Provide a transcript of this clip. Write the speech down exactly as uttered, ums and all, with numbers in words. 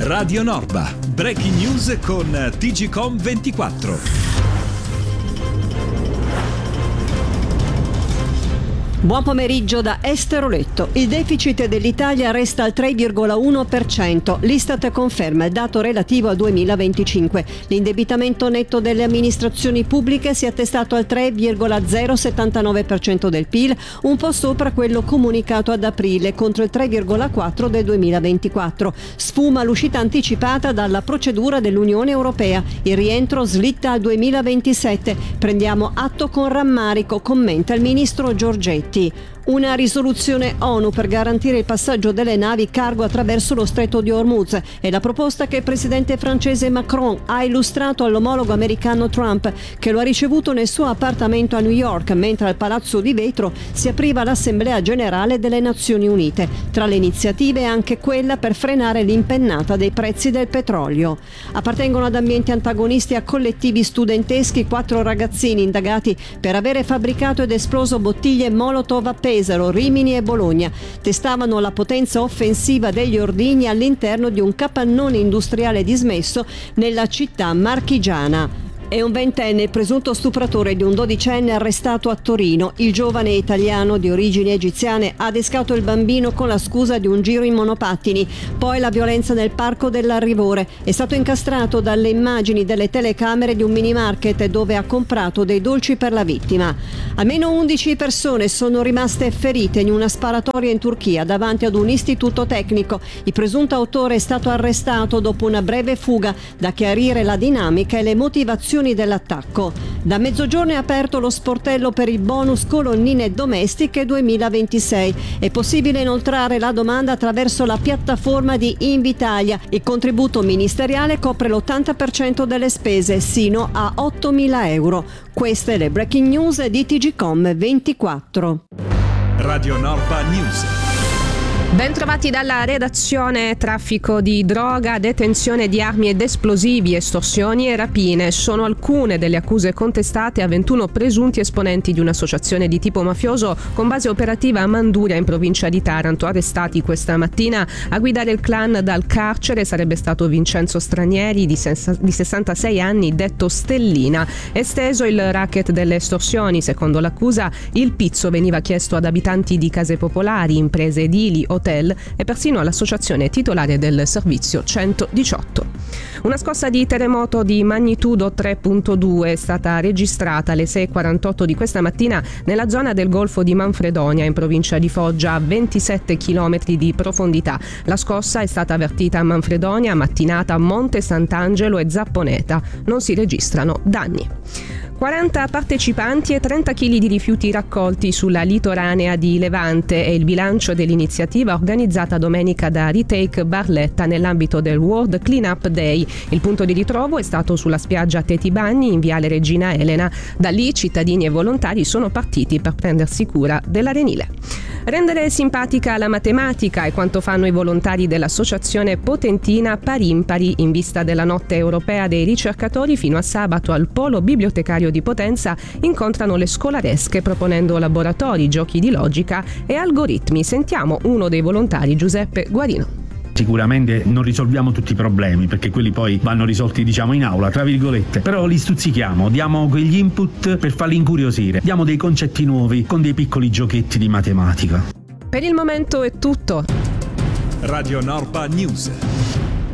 Radio Norba, breaking news con T G Com ventiquattro. Buon pomeriggio da Esther Oletto. Il deficit dell'Italia resta al tre virgola uno per cento. L'Istat conferma il dato relativo al duemilaventicinque. L'indebitamento netto delle amministrazioni pubbliche si è attestato al tre virgola zero settantanove per cento del P I L, un po' sopra quello comunicato ad aprile, contro il tre virgola quattro del duemilaventiquattro. Sfuma l'uscita anticipata dalla procedura dell'Unione Europea. Il rientro slitta al duemilaventisette. Prendiamo atto con rammarico, commenta il ministro Giorgetti. Una risoluzione ONU per garantire il passaggio delle navi cargo attraverso lo stretto di Hormuz è la proposta che il presidente francese Macron ha illustrato all'omologo americano Trump, che lo ha ricevuto nel suo appartamento a New York, mentre al Palazzo di Vetro si apriva l'Assemblea Generale delle Nazioni Unite. Tra le iniziative anche quella per frenare l'impennata dei prezzi del petrolio. Appartengono ad ambienti antagonisti a collettivi studenteschi quattro ragazzini indagati per avere fabbricato ed esploso bottiglie Molotov a Pesaro, Rimini e Bologna. Testavano la potenza offensiva degli ordigni all'interno di un capannone industriale dismesso nella città marchigiana. È un ventenne il presunto stupratore di un dodicenne arrestato a Torino. Il giovane italiano di origini egiziane ha adescato il bambino con la scusa di un giro in monopattini. Poi la violenza nel parco dell'Arrivore. È stato incastrato dalle immagini delle telecamere di un mini market dove ha comprato dei dolci per la vittima. Almeno undici persone sono rimaste ferite in una sparatoria in Turchia davanti ad un istituto tecnico. Il presunto autore è stato arrestato dopo una breve fuga. Da chiarire la dinamica e le motivazioni dell'attacco. Da mezzogiorno è aperto lo sportello per il bonus colonnine domestiche duemilaventisei. È possibile inoltrare la domanda attraverso la piattaforma di Invitalia. Il contributo ministeriale copre l'ottanta per cento delle spese, sino a ottomila euro. Queste le breaking news di T G Com ventiquattro. Radio Norba News. Ben trovati dalla redazione. Traffico di droga, detenzione di armi ed esplosivi, estorsioni e rapine sono alcune delle accuse contestate a ventuno presunti esponenti di un'associazione di tipo mafioso con base operativa a Manduria in provincia di Taranto. Arrestati questa mattina a guidare il clan dal carcere sarebbe stato Vincenzo Stranieri di sessantasei anni, detto Stellina. Esteso il racket delle estorsioni, secondo l'accusa il pizzo veniva chiesto ad abitanti di case popolari, imprese edili, hotel e persino all'associazione titolare del servizio centodiciotto. Una scossa di terremoto di magnitudo tre virgola due è stata registrata alle sei e quarantotto di questa mattina nella zona del Golfo di Manfredonia in provincia di Foggia a ventisette chilometri di profondità. La scossa è stata avvertita a Manfredonia, Mattinata, Monte Sant'Angelo e Zapponeta. Non si registrano danni. quaranta partecipanti e trenta chili di rifiuti raccolti sulla litoranea di Levante è il bilancio dell'iniziativa organizzata domenica da Retake Barletta nell'ambito del World Cleanup Day. Il punto di ritrovo è stato sulla spiaggia Teti Bagni in viale Regina Elena. Da lì cittadini e volontari sono partiti per prendersi cura dell'arenile. Rendere simpatica la matematica è quanto fanno i volontari dell'associazione potentina Parimpari in vista della notte europea dei ricercatori. Fino a sabato al polo bibliotecario di Potenza incontrano le scolaresche proponendo laboratori, giochi di logica e algoritmi. Sentiamo uno dei volontari, Giuseppe Guarino. Sicuramente non risolviamo tutti i problemi perché quelli poi vanno risolti diciamo in aula tra virgolette, però li stuzzichiamo, diamo quegli input per farli incuriosire, diamo dei concetti nuovi con dei piccoli giochetti di matematica. Per il momento è tutto. Radio Norba News.